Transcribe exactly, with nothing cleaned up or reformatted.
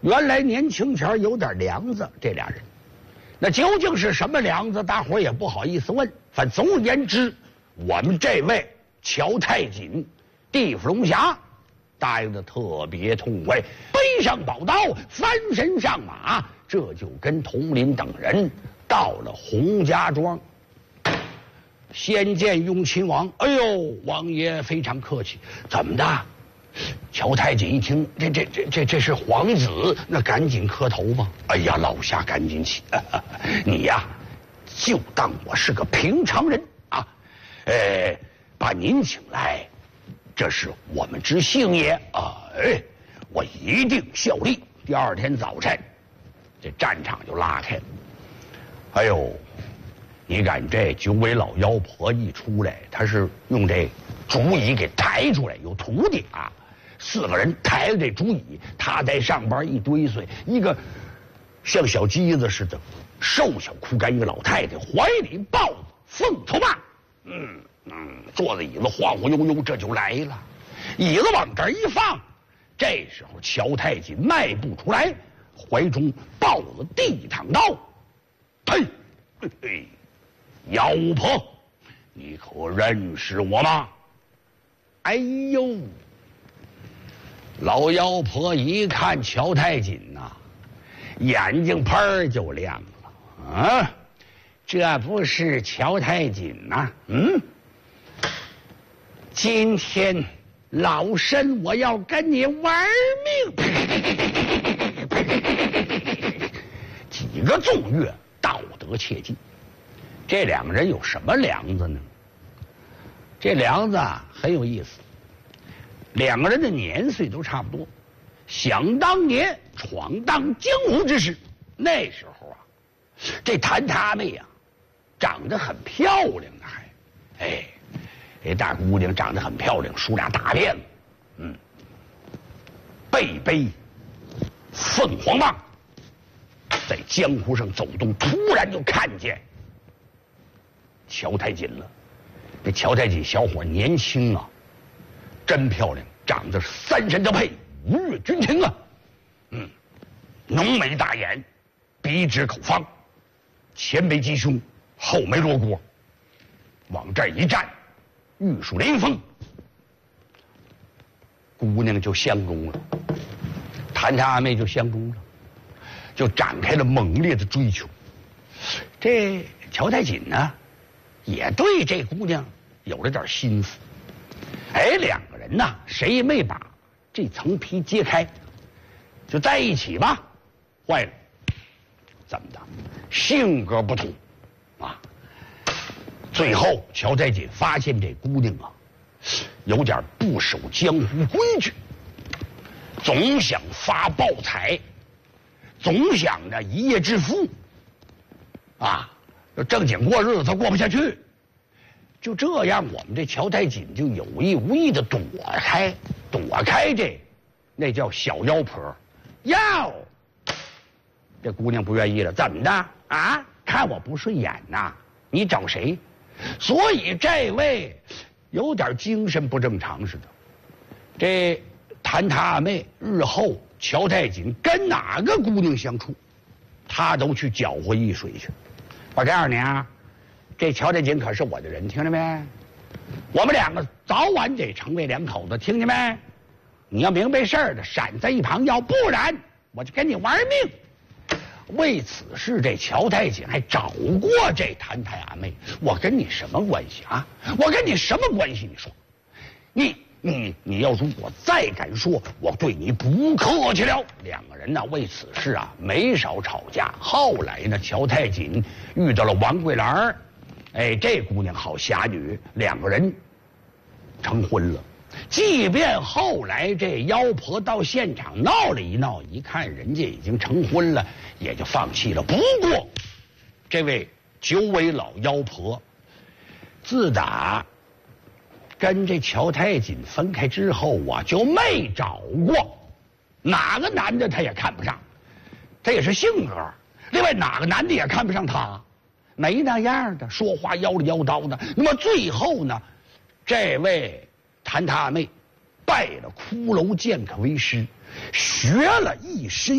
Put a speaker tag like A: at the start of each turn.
A: 原来年轻前有点梁子，这俩人，那究竟是什么梁子？大伙也不好意思问。反总而言之，我们这位乔太锦、地府龙侠答应的特别痛快，背上宝刀，翻身上马，这就跟佟林等人到了洪家庄。先见雍亲王，哎呦，王爷非常客气。怎么的？乔太锦一听，这这这这这是皇子，那赶紧磕头吧。哎呀，老夏赶紧起，呵呵你呀，就当我是个平常人啊，呃，把您请来，这是我们之幸也啊，哎，我一定效力。第二天早晨，这战场就拉开了。哎呦，你看这九尾老妖婆一出来，他是用这竹椅给抬出来，有徒弟啊。四个人抬着这竹椅，他在上边一堆碎，一个像小鸡子似的瘦小枯干一个老太太，怀里抱着凤头棒，嗯嗯，坐在椅子晃晃悠悠，这就来了。椅子往这儿一放，这时候乔太锦迈步出来，怀中抱着地堂刀，嘿，嘿嘿，妖婆，你可认识我吗？哎呦！老妖婆一看乔太锦呐、啊，眼睛砰儿就亮了啊！这不是乔太锦呐、啊？嗯，今天老身我要跟你玩命！几个纵跃，道德切记。这两个人有什么梁子呢？这梁子啊很有意思。两个人的年岁都差不多，想当年闯荡江湖之时，那时候啊，这谭他妹啊，长得很漂亮的还，哎，这大姑娘长得很漂亮，梳俩大辫子，嗯，背背凤凰棒，在江湖上走动，突然就看见乔太锦了。这乔太锦小伙年轻啊，真漂亮，长得三神交配，五岳君庭啊，嗯，浓眉大眼，鼻直口方，前眉鸡胸，后眉罗锅，往这儿一站，玉树临风，姑娘就相中了，谭家阿妹就相中了，就展开了猛烈的追求。这乔太锦呢，也对这姑娘有了点心思。哎，两个人呐，谁也没把这层皮揭开，就在一起吧。坏了，怎么的？性格不同啊！最后，乔太锦发现这姑娘啊，有点不守江湖规矩，总想发暴财，总想着一夜致富，啊，正经过日子他过不下去。就这样，我们这乔太锦就有意无意的躲开，躲开这，那叫小妖婆。要，这姑娘不愿意了，怎么的啊？看我不顺眼呐？你找谁？所以这位有点精神不正常似的。这谭他阿妹日后乔太锦跟哪个姑娘相处，他都去搅和一水去。我告诉你啊。这乔太锦可是我的人，听着没？我们两个早晚得成为两口子，听见没？你要明白事儿的，闪在一旁，要不然我就跟你玩命。为此事，这乔太锦还找过这谭太阿妹。我跟你什么关系啊？我跟你什么关系？你说，你你你要如果再敢说，我对你不客气了。两个人呢，为此事啊没少吵架。后来呢，乔太锦遇到了王桂兰。哎，这姑娘好侠女，两个人成婚了。即便后来这妖婆到现场闹了一闹，一看人家已经成婚了，也就放弃了。不过，这位九尾老妖婆，自打跟这乔太锦分开之后啊，就没找过哪个男的，她也看不上。这也是性格。另外，哪个男的也看不上她。没那样的，说话妖里妖叨的。那么最后呢，这位谭他妹拜了骷髅剑客为师，学了一身